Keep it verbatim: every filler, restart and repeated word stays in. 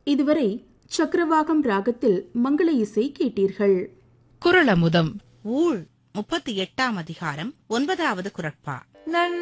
இதுவரை சக்கரவாகம் ராகத்தில் மங்கள இசை கேட்டீர்கள். குறளமுதம் ஊழ் முப்பத்தி எட்டாம் அதிகாரம் ஒன்பதாவது குறட்பா.